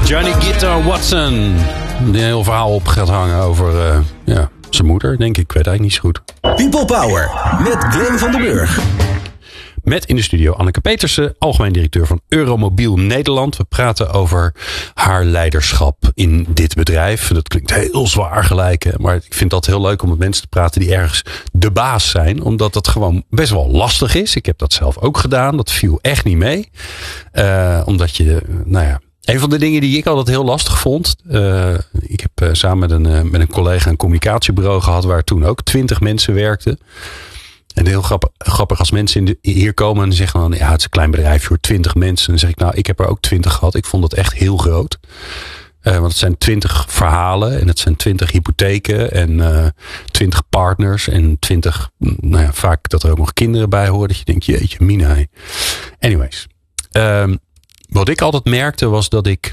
Johnny Guitar Watson. Die een heel verhaal op gaat hangen over zijn moeder, denk ik. Ik weet eigenlijk niet zo goed. People Power met Glenn van den Burg. Met in de studio Anneke Petersen, algemeen directeur van Euromobiel Nederland. We praten over haar leiderschap in dit bedrijf. Dat klinkt heel zwaar gelijk, maar ik vind dat heel leuk om met mensen te praten die ergens de baas zijn. Omdat dat gewoon best wel lastig is. Ik heb dat zelf ook gedaan. Dat viel echt niet mee. Omdat je, een van de dingen die ik altijd heel lastig vond. Ik heb samen met een collega een communicatiebureau gehad waar toen ook 20 mensen werkten. En heel grappig als mensen hier komen en zeggen dan, het is een klein bedrijf voor 20 mensen. En dan zeg ik, ik heb er ook 20 gehad. Ik vond dat echt heel groot. Want het zijn 20 verhalen en het zijn 20 hypotheken en 20 partners en 20, vaak dat er ook nog kinderen bij horen. Dat je denkt, jeetje mina. Anyways. Wat ik altijd merkte was dat ik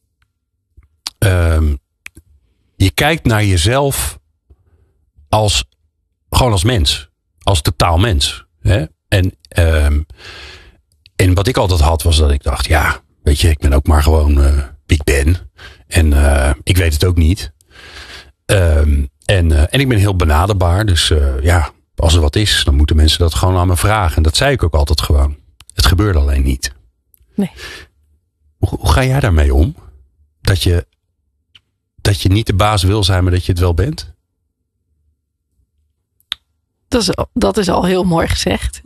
je kijkt naar jezelf gewoon als mens. Als totaal mens. Hè? En wat ik altijd had was dat ik dacht, weet je, ik ben ook maar gewoon wie ik ben. En ik weet het ook niet. En ik ben heel benaderbaar. Dus als er wat is, dan moeten mensen dat gewoon aan me vragen. En dat zei ik ook altijd gewoon. Het gebeurde alleen niet. Nee. Hoe ga jij daarmee om? Dat je niet de baas wil zijn, maar dat je het wel bent? Dat is al heel mooi gezegd.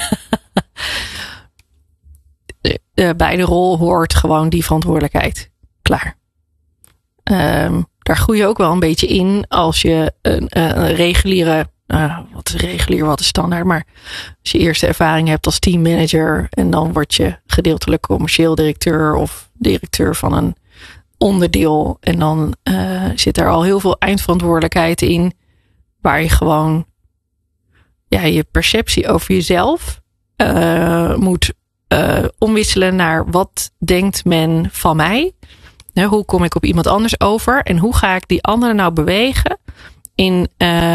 Bij de rol hoort gewoon die verantwoordelijkheid. Klaar. Daar groei je ook wel een beetje in als je een reguliere, wat is regulier, wat is standaard, maar als je eerste ervaring hebt als teammanager en dan word je gedeeltelijk commercieel directeur of directeur van een onderdeel en dan zit er al heel veel eindverantwoordelijkheid in waar je gewoon je perceptie over jezelf moet omwisselen naar wat denkt men van mij? Hoe kom ik op iemand anders over? En hoe ga ik die anderen nou bewegen in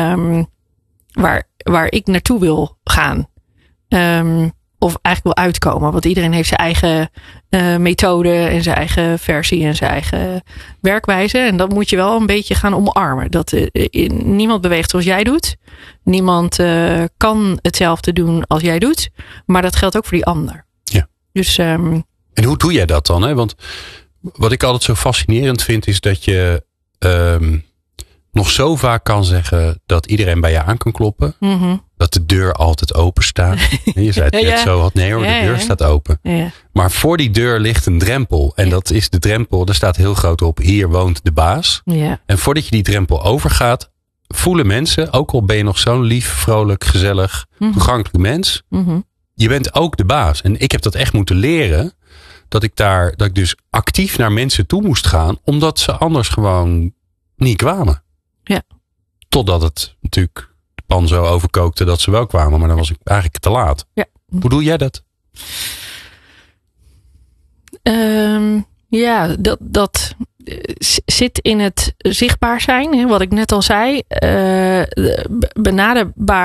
waar ik naartoe wil gaan? Of eigenlijk wil uitkomen. Want iedereen heeft zijn eigen methode en zijn eigen versie en zijn eigen werkwijze. En dat moet je wel een beetje gaan omarmen. Dat niemand beweegt zoals jij doet. Niemand kan hetzelfde doen als jij doet. Maar dat geldt ook voor die ander. Ja. Dus, en hoe doe jij dat dan? Hè? Want wat ik altijd zo fascinerend vind is dat je nog zo vaak kan zeggen dat iedereen bij je aan kan kloppen. Mm-hmm. Dat de deur altijd open staat. Je zei het net zo. Nee hoor, de deur staat open. Ja. Maar voor die deur ligt een drempel. En dat is de drempel. Daar staat heel groot op. Hier woont de baas. Ja. En voordat je die drempel overgaat, voelen mensen, ook al ben je nog zo'n lief, vrolijk, gezellig, toegankelijk mens. Mm-hmm. Je bent ook de baas. En ik heb dat echt moeten leren. Dat ik dus actief naar mensen toe moest gaan. Omdat ze anders gewoon niet kwamen. Ja. Totdat het natuurlijk de pan zo overkookte dat ze wel kwamen. Maar dan was ik eigenlijk te laat. Ja. Hoe doe jij dat? Dat zit in het zichtbaar zijn. Wat ik net al zei. Benaderbaar